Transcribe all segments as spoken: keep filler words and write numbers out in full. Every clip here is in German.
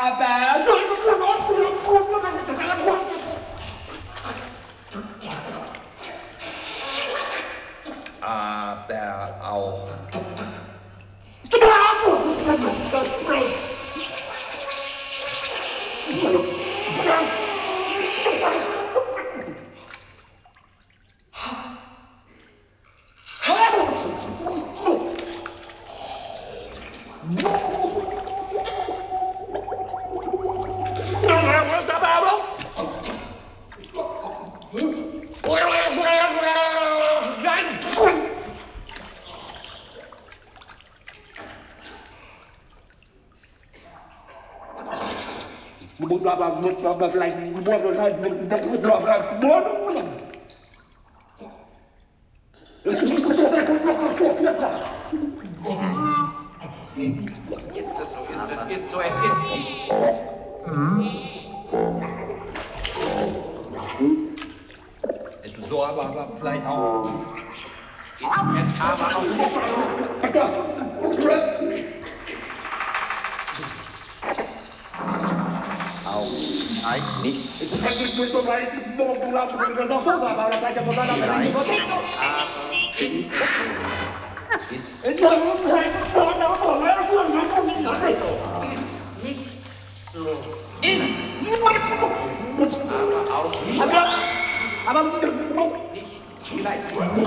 Aber auch. Ist es so, ist es, ist so, es ist. So, aber, aber vielleicht auch. Ist es aber auch nicht so. Auch eigentlich nicht. Ist. Ist nicht so. Ist. Aber auch nicht. Aber Nicht gleich.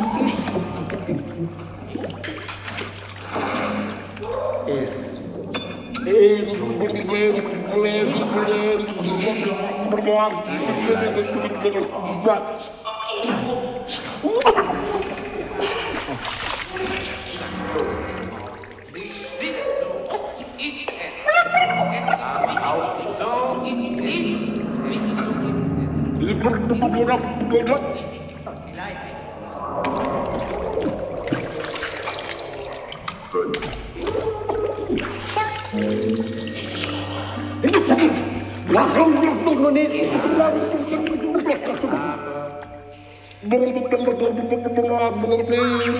Ist. Warum